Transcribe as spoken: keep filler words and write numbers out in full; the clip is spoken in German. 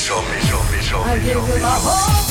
show me, show me, show I me, give show you me, my show me. whole